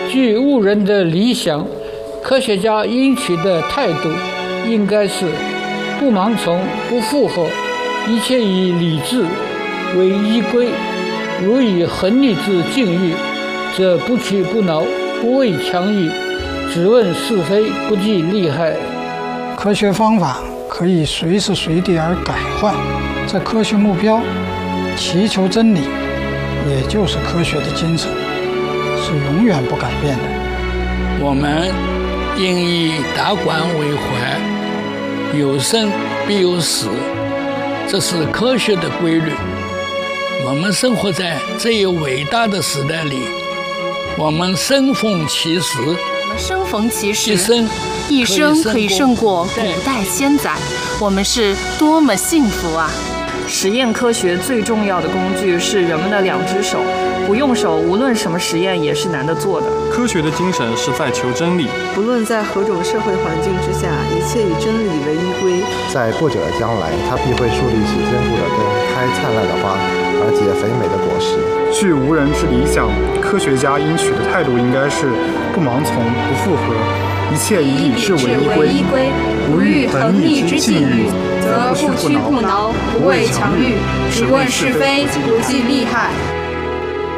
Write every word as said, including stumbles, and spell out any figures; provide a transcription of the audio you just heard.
据误人的理想，科学家应取的态度应该是不盲从、不附和，一切以理智为依归。如以恒理之境遇，则不屈不挠，不畏强欲，只问是非，不计利害。 科学方法可以随时随地而改换，这科学目标祈求真理，也就是科学的精神，是永远不改变的。 我们应以达观为怀，有生必有死，这是科学的规律。我们生活在这一伟大的时代里，我们生逢其时， 生逢其时， 一生一生可以胜过古代先宰，我们是多么幸福啊！ 实验科学最重要的工具是人们的两只手，不用手，无论什么实验也是难得做的。 科学的精神是在求真理， 不论在何种社会环境之下，一切以真理为依归。 在不久的将来，它必会树立起坚固的根，开灿烂的花，而结肥美的果实。 据无人之理想，科学家应取的态度应该是不盲从、不附和，一切以理智为依归。 不遇恒理之境遇，则不屈不挠，不畏强欲，只问是非，不计利害。